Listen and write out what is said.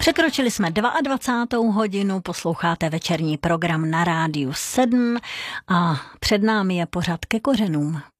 Překročili jsme 22. hodinu, posloucháte večerní program na Rádiu 7 a před námi je pořad Ke kořenům.